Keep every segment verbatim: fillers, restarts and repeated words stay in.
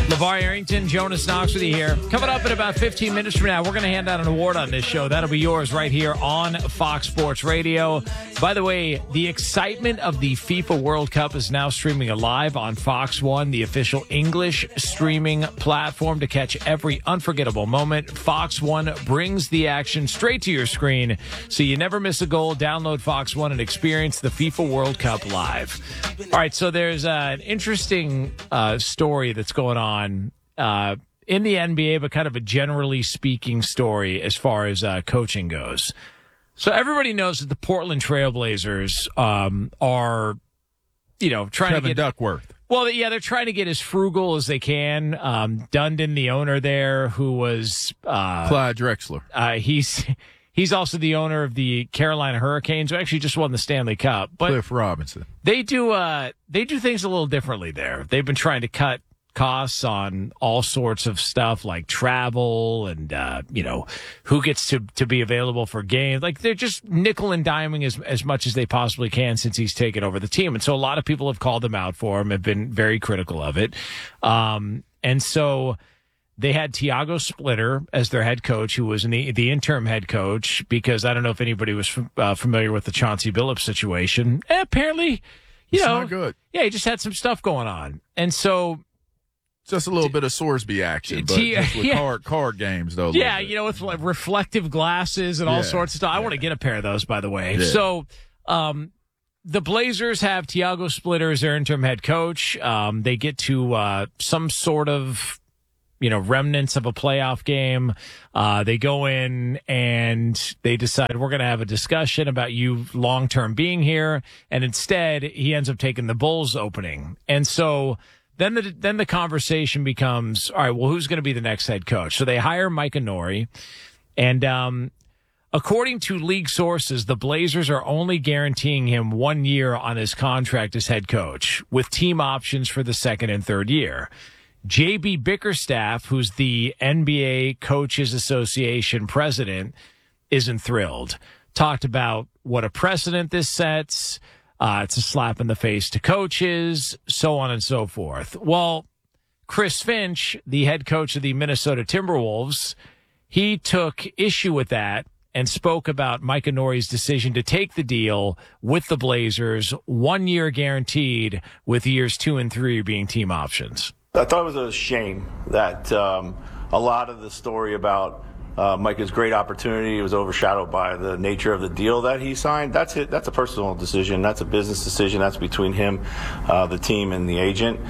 LeVar Arrington, Jonas Knox with you here. Coming up in about fifteen minutes from now, we're going to hand out an award on this show. That'll be yours right here on Fox Sports Radio. By the way, the excitement of the FIFA World Cup is now streaming live on Fox One, the official English streaming platform to catch every unforgettable moment. Fox One brings the action straight to your screen, so you never miss a goal. Download Fox One and experience the FIFA World Cup live. All right, so there's uh, an interesting uh, story that's going on Uh, in the N B A, but kind of a generally speaking story as far as uh, coaching goes. So everybody knows that the Portland Trailblazers um, are, you know, trying Kevin to get Duckworth. Well, yeah, they're trying to get as frugal as they can. Um, Dundon, the owner there, who was uh, Clyde Drexler. Uh, he's he's also the owner of the Carolina Hurricanes, who actually just won the Stanley Cup. But Cliff Robinson. They do uh, they do things a little differently there. They've been trying to cut costs on all sorts of stuff like travel and, uh, you know, who gets to, to be available for games. Like, they're just nickel and diming as, as much as they possibly can since he's taken over the team. And so a lot of people have called him out for him, have been very critical of it. Um, and so they had Tiago Splitter as their head coach, who was the, the interim head coach, because I don't know if anybody was uh, familiar with the Chauncey Billups situation. And apparently, you it's know, not good. Yeah, he just had some stuff going on. And so, just a little bit of Sorsby action, but T- just with yeah. card, card games, though. Yeah, you know, with like reflective glasses and all yeah. sorts of stuff. I yeah. want to get a pair of those, by the way. Yeah. So um, the Blazers have Tiago Splitter as their interim head coach. Um, they get to uh, some sort of, you know, remnants of a playoff game. Uh, they go in and they decide, we're going to have a discussion about you long-term being here. And instead, he ends up taking the Bulls opening. And so Then the then the conversation becomes, all right, well, who's going to be the next head coach? So they hire Mike Inori, and um, according to league sources, the Blazers are only guaranteeing him one year on his contract as head coach, with team options for the second and third year. J B Bickerstaff, who's the N B A Coaches Association president, isn't thrilled. Talked about what a precedent this sets. Uh, it's a slap in the face to coaches, so on and so forth. Well, Chris Finch, the head coach of the Minnesota Timberwolves, he took issue with that and spoke about Mike Inori's decision to take the deal with the Blazers, one year guaranteed, with years two and three being team options. I thought it was a shame that um, a lot of the story about Uh, Micah's great opportunity was overshadowed by the nature of the deal that he signed. That's it. That's a personal decision. That's a business decision. That's between him, uh, the team, and the agent.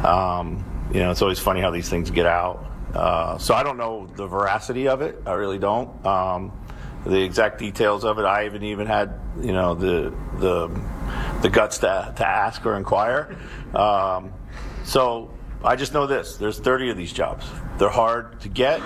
Um, you know, it's always funny how these things get out. Uh, so I don't know the veracity of it. I really don't. Um, the exact details of it. I haven't even had, you know, the the the guts to to ask or inquire. Um, so I just know this: there's thirty of these jobs. They're hard to get.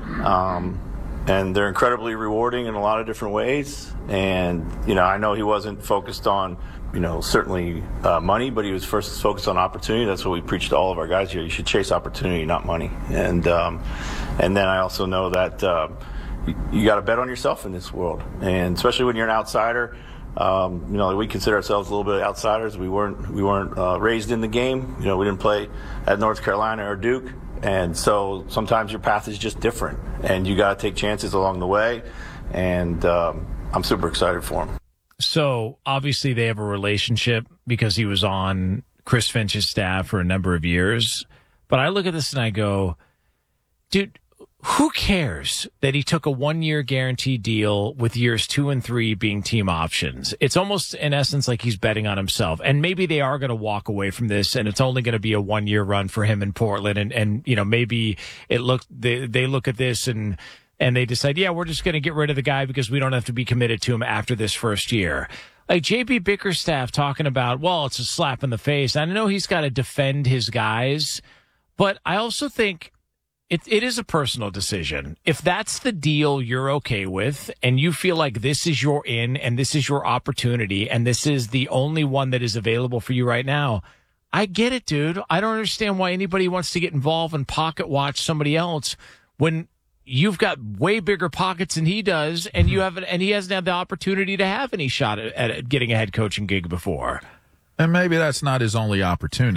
Um, And they're incredibly rewarding in a lot of different ways. And, you know, I know he wasn't focused on, you know, certainly uh, money, but he was first focused on opportunity. That's what we preach to all of our guys here. You should chase opportunity, not money. And um, and then I also know that uh, you, you got to bet on yourself in this world. And especially when you're an outsider, um, you know, we consider ourselves a little bit outsiders. We weren't, we weren't uh, raised in the game. You know, we didn't play at North Carolina or Duke. And so sometimes your path is just different, and you got to take chances along the way. And um, I'm super excited for him. So obviously they have a relationship because he was on Chris Finch's staff for a number of years. But I look at this and I go, dude, who cares that he took a one-year guarantee deal with years two and three being team options? It's almost, in essence, like he's betting on himself. And maybe they are going to walk away from this, and it's only going to be a one-year run for him in Portland. And, and you know, maybe it look they, they look at this and and they decide, yeah, we're just going to get rid of the guy because we don't have to be committed to him after this first year. Like J B Bickerstaff talking about, well, it's a slap in the face. I know he's got to defend his guys, but I also think It, it is a personal decision. If that's the deal you're okay with and you feel like this is your in and this is your opportunity and this is the only one that is available for you right now, I get it, dude. I don't understand why anybody wants to get involved and pocket watch somebody else when you've got way bigger pockets than he does and you haven't, and he hasn't had the opportunity to have any shot at, at getting a head coaching gig before. And maybe that's not his only opportunity.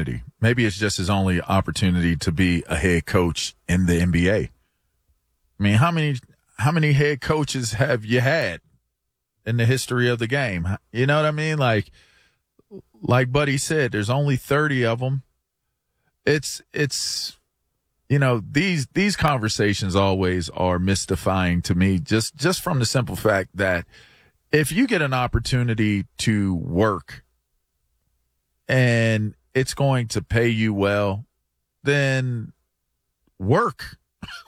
maybe it's just his only opportunity to be a head coach in the N B A. I mean, how many how many head coaches have you had in the history of the game? You know what I mean? Like, like Buddy said, there's only thirty of them. It's it's you know, these these conversations always are mystifying to me, just just from the simple fact that if you get an opportunity to work and it's going to pay you well, then work.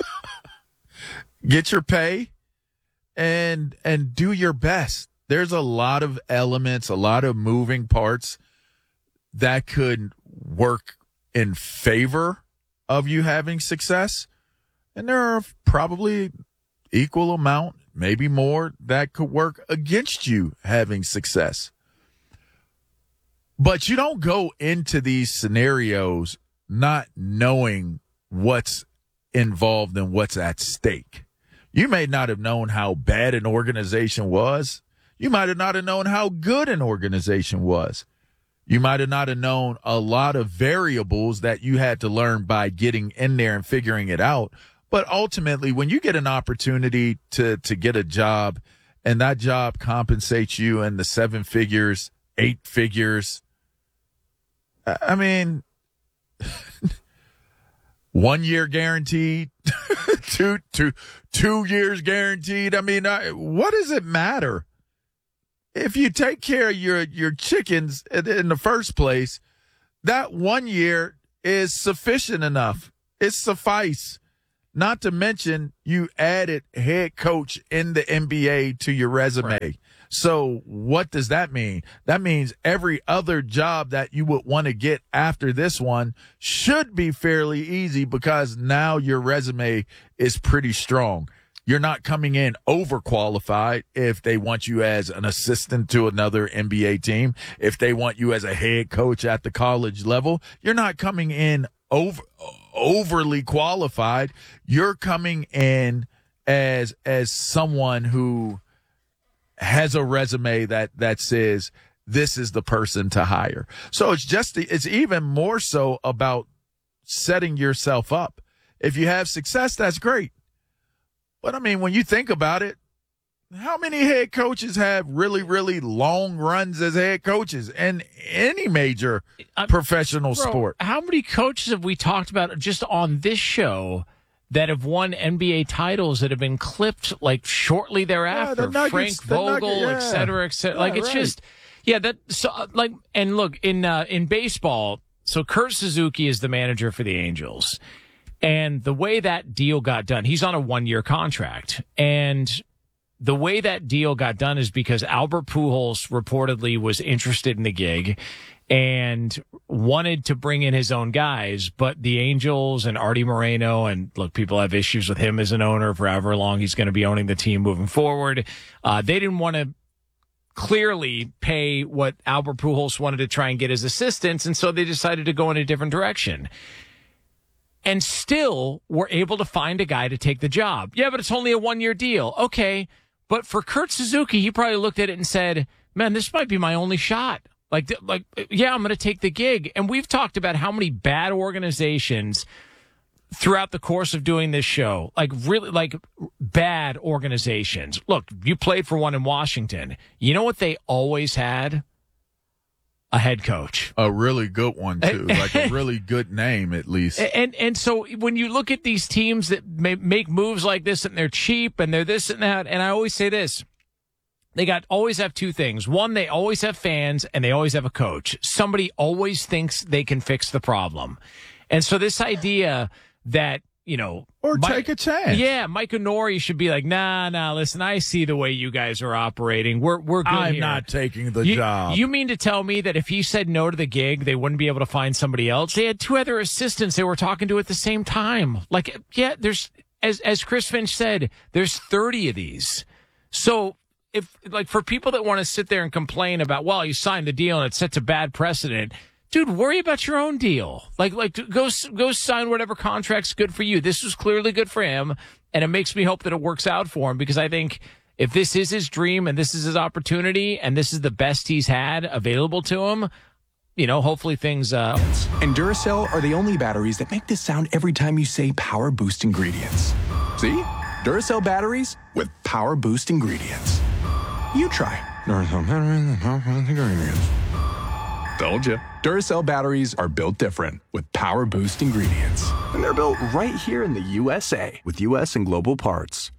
Get your pay and and do your best. There's a lot of elements, a lot of moving parts that could work in favor of you having success. And there are probably equal amount, maybe more, that could work against you having success. But you don't go into these scenarios not knowing what's involved and what's at stake. You may not have known how bad an organization was. You might have not have known how good an organization was. You might have not have known a lot of variables that you had to learn by getting in there and figuring it out. But ultimately, when you get an opportunity to, to get a job and that job compensates you in the seven figures, eight figures, I mean, one year guaranteed, two, two, two years guaranteed. I mean, I, what does it matter? If you take care of your, your chickens in the first place, that one year is sufficient enough. It's suffice. Not to mention you added head coach in the N B A to your resume. Right. So what does that mean? That means every other job that you would want to get after this one should be fairly easy because now your resume is pretty strong. You're not coming in overqualified if they want you as an assistant to another N B A team. If they want you as a head coach at the college level, you're not coming in over overly qualified. You're coming in as as someone who has a resume that that says this is the person to hire. So it's just it's even more so about setting yourself up. If you have success, that's great. But, I mean, when you think about it, how many head coaches have really, really long runs as head coaches in any major I'm, professional bro, sport? How many coaches have we talked about just on this show that have won N B A titles that have been clipped, like, shortly thereafter? Yeah, Nuggets, Frank Vogel, Nuggets, yeah. et cetera, et cetera. Yeah, like, it's right. just, yeah, that, so, like, and look, in uh, in baseball, so Kurt Suzuki is the manager for the Angels. And the way that deal got done, he's on a one-year contract. And the way that deal got done is because Albert Pujols reportedly was interested in the gig and wanted to bring in his own guys. But the Angels and Artie Moreno, and look, people have issues with him as an owner for however long he's going to be owning the team moving forward. Uh, they didn't want to clearly pay what Albert Pujols wanted to try and get his assistants. And so they decided to go in a different direction. And still were able to find a guy to take the job. Yeah, but it's only a one-year deal. Okay, but for Kurt Suzuki, he probably looked at it and said, man, this might be my only shot. Like, like, yeah, I'm going to take the gig. And we've talked about how many bad organizations throughout the course of doing this show, like really, like bad organizations. Look, you played for one in Washington. You know what they always had? A head coach. A really good one, too. Like a really good name, at least. And and so when you look at these teams that may make moves like this and they're cheap and they're this and that, and I always say this, they got always have two things. One, they always have fans and they always have a coach. Somebody always thinks they can fix the problem. And so this idea that, you know, or Mike, take a chance. Yeah, Mike Onori should be like, nah, nah, listen, I see the way you guys are operating. We're we're good I'm here. not taking the you, job. You mean to tell me that if he said no to the gig, they wouldn't be able to find somebody else? They had two other assistants they were talking to at the same time. Like, yeah, there's, as as Chris Finch said, there's thirty of these. So if, like, for people that want to sit there and complain about, well, you signed the deal and it sets a bad precedent, dude, worry about your own deal. Like, like go go sign whatever contract's good for you. This was clearly good for him, and it makes me hope that it works out for him because I think if this is his dream and this is his opportunity and this is the best he's had available to him, you know, hopefully things. Uh... And Duracell are the only batteries that make this sound every time you say Power Boost ingredients. See? Duracell batteries with Power Boost ingredients. You try. Duracell batteries with Power Boost ingredients. Told you. Duracell batteries are built different with Power Boost ingredients. And they're built right here in the U S A with U S and global parts.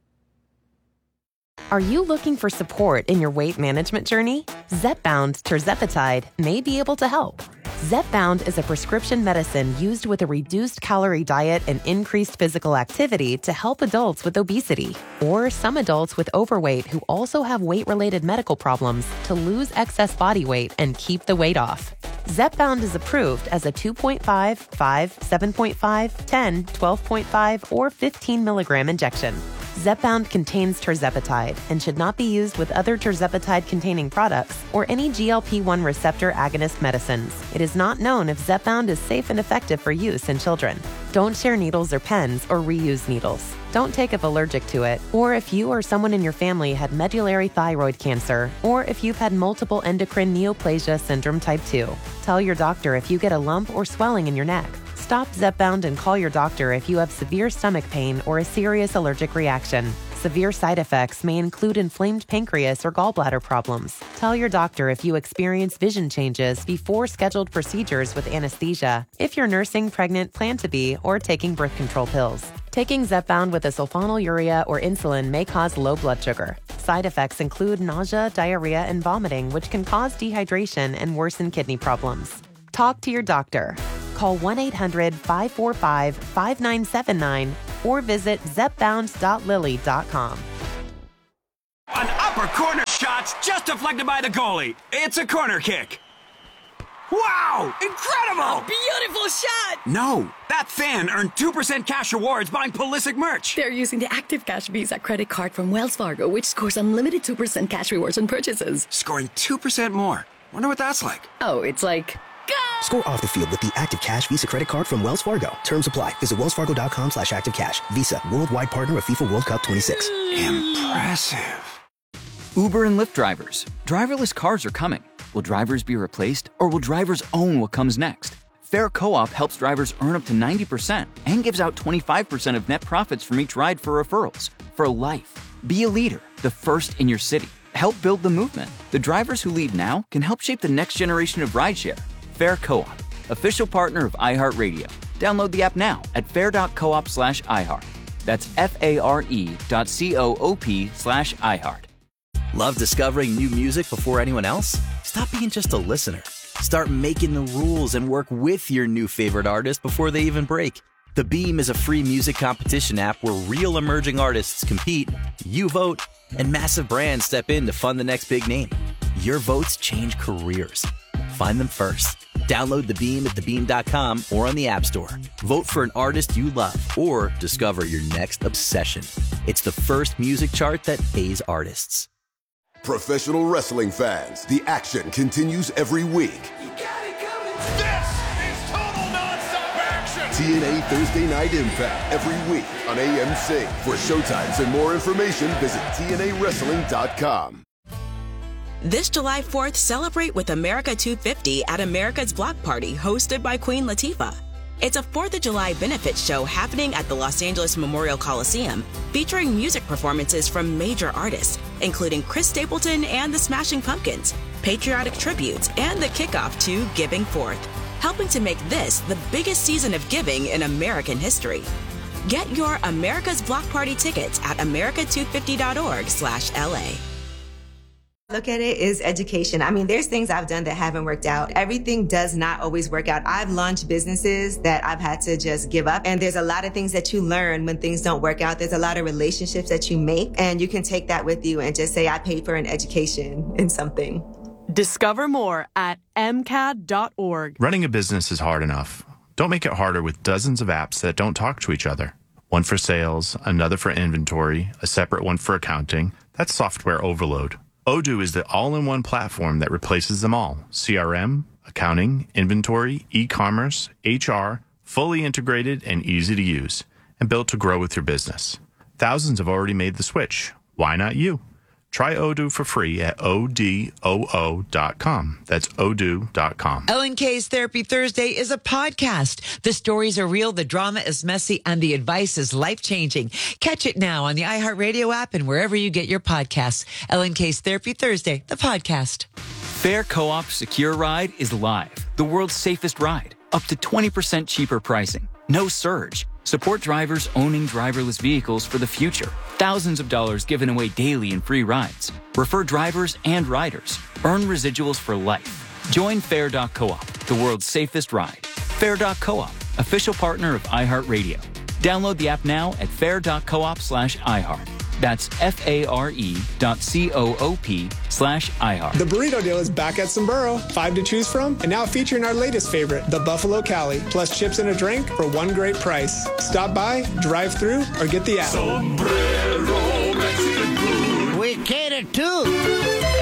Are you looking for support in your weight management journey? Zepbound tirzepatide may be able to help. Zepbound is a prescription medicine used with a reduced calorie diet and increased physical activity to help adults with obesity or some adults with overweight who also have weight-related medical problems to lose excess body weight and keep the weight off. Zepbound is approved as a two point five, five, seven point five, ten, twelve point five, or fifteen milligram injection. Zepbound contains tirzepatide and should not be used with other tirzepatide-containing products or any G L P one receptor agonist medicines. It is not known if Zepbound is safe and effective for use in children. Don't share needles or pens or reuse needles. Don't take if allergic to it, or if you or someone in your family had medullary thyroid cancer, or if you've had multiple endocrine neoplasia syndrome type two. Tell your doctor if you get a lump or swelling in your neck. Stop Zepbound and call your doctor if you have severe stomach pain or a serious allergic reaction. Severe side effects may include inflamed pancreas or gallbladder problems. Tell your doctor if you experience vision changes before scheduled procedures with anesthesia, if you're nursing, pregnant, plan to be, or taking birth control pills. Taking Zepbound with a sulfonylurea or insulin may cause low blood sugar. Side effects include nausea, diarrhea, and vomiting, which can cause dehydration and worsen kidney problems. Talk to your doctor. Call one eight hundred, five four five, five nine seven nine or visit zepbound dot lilly dot com. An upper corner shot's just deflected by the goalie. It's a corner kick. Wow! Incredible! A beautiful shot! No, that fan earned two percent cash rewards buying Pulisic merch. They're using the Active Cash Visa credit card from Wells Fargo, which scores unlimited two percent cash rewards on purchases. Scoring two percent more. Wonder what that's like. Oh, it's like... Go! Score off the field with the Active Cash Visa credit card from Wells Fargo. Terms apply. Visit wellsfargo.com slash active cash. Visa, worldwide partner of FIFA World Cup twenty-six. Impressive. Uber and Lyft drivers. Driverless cars are coming. Will drivers be replaced, or will drivers own what comes next? Fair Co-op helps drivers earn up to ninety percent and gives out twenty-five percent of net profits from each ride for referrals. For life. Be a leader, the first in your city. Help build the movement. The drivers who lead now can help shape the next generation of rideshare. Fair Co-op, official partner of iHeartRadio. Download the app now at fair.coop slash iHeart. That's F-A-R-E dot C-O-O-P slash iHeart. Love discovering new music before anyone else? Stop being just a listener. Start making the rules and work with your new favorite artist before they even break. The Beam is a free music competition app where real emerging artists compete, you vote, and massive brands step in to fund the next big name. Your votes change careers. Find them first. Download The Beam at the beam dot com or on the App Store. Vote for an artist you love or discover your next obsession. It's the first music chart that pays artists. Professional wrestling fans, the action continues every week. You got it coming. This is total nonstop action. T N A Thursday Night Impact every week on A M C. For showtimes and more information, visit T N A wrestling dot com. This July fourth, celebrate with America two fifty at America's Block Party, hosted by Queen Latifah. It's a fourth of July benefit show happening at the Los Angeles Memorial Coliseum, featuring music performances from major artists, including Chris Stapleton and the Smashing Pumpkins, patriotic tributes, and the kickoff to Giving Forth, helping to make this the biggest season of giving in American history. Get your America's Block Party tickets at america two fifty dot org slash L A. Look at it is education. I mean, there's things I've done that haven't worked out. Everything does not always work out. I've launched businesses that I've had to just give up. And there's a lot of things that you learn when things don't work out. There's a lot of relationships that you make, and you can take that with you and just say, I paid for an education in something. Discover more at M C A D dot org. Running a business is hard enough. Don't make it harder with dozens of apps that don't talk to each other. One for sales, another for inventory, a separate one for accounting. That's software overload. Odoo is the all-in-one platform that replaces them all. C R M, accounting, inventory, e-commerce, H R, fully integrated and easy to use, and built to grow with your business. Thousands have already made the switch. Why not you? Try Odoo for free at O D O O dot com. That's odoo dot com. Ellen K's Therapy Thursday is a podcast. The stories are real, the drama is messy, and the advice is life-changing. Catch it now on the iHeartRadio app and wherever you get your podcasts. Ellen K's Therapy Thursday, the podcast. Fair Co-op Secure Ride is live. The world's safest ride. Up to twenty percent cheaper pricing. No surge. Support drivers owning driverless vehicles for the future. Thousands of dollars given away daily in free rides. Refer drivers and riders. Earn residuals for life. Join Fair dot coop, the world's safest ride. Fair dot coop, official partner of iHeartRadio. Download the app now at fair dot coop slash iHeart. That's F-A-R-E dot C-O-O-P slash iHeart. The burrito deal is back at Sombrero. Five to choose from, and now featuring our latest favorite, the Buffalo Cali, plus chips and a drink for one great price. Stop by, drive through, or get the app. Sombrero Mexican food. We cater too.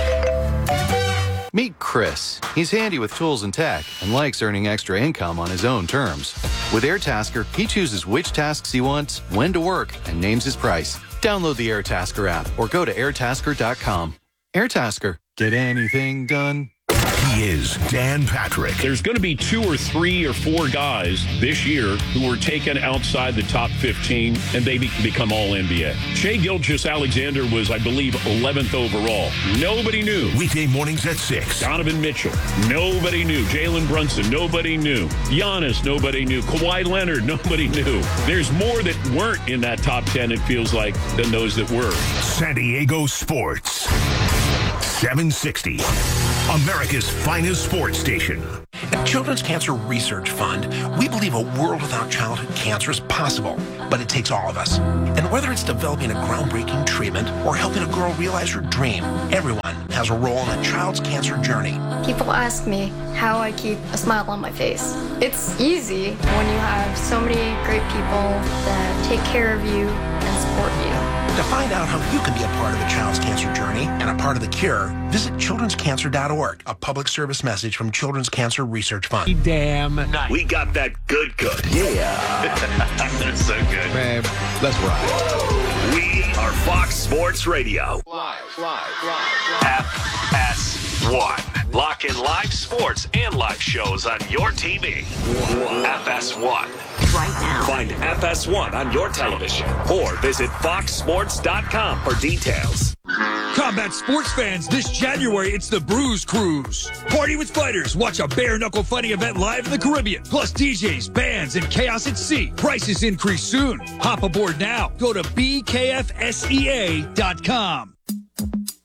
Meet Chris. He's handy with tools and tech and likes earning extra income on his own terms. With AirTasker, he chooses which tasks he wants, when to work, and names his price. Download the AirTasker app or go to air tasker dot com. AirTasker. Get anything done. He is Dan Patrick. There's going to be two or three or four guys this year who were taken outside the top fifteen, and they be- become all N B A. Shai Gilgeous-Alexander was, I believe, eleventh overall. Nobody knew. Weekday mornings at six. Donovan Mitchell. Nobody knew. Jalen Brunson. Nobody knew. Giannis. Nobody knew. Kawhi Leonard. Nobody knew. There's more that weren't in that top ten, it feels like, than those that were. San Diego Sports. seven sixty. America's finest sports station. At Children's Cancer Research Fund, we believe a world without childhood cancer is possible, but it takes all of us. And whether it's developing a groundbreaking treatment or helping a girl realize her dream, everyone has a role in a child's cancer journey. People ask me how I keep a smile on my face. It's easy when you have so many great people that take care of you and support you. To find out how you can be a part of a child's cancer journey and a part of the cure, visit children's cancer dot org, a public service message from Children's Cancer Research Fund. Damn nice. We got that good good. Yeah. That's so good. Man, let's ride. We are Fox Sports Radio. Live, live, live, live. F S one. Lock in live sports and live shows on your T V. F S one. Right now. Find F S one on your television or visit fox sports dot com for details. Combat sports fans, this January it's the Bruise Cruise. Party with fighters, watch a bare-knuckle fighting event live in the Caribbean. Plus D Js, bands, and chaos at sea. Prices increase soon. Hop aboard now. Go to B K F S E A dot com.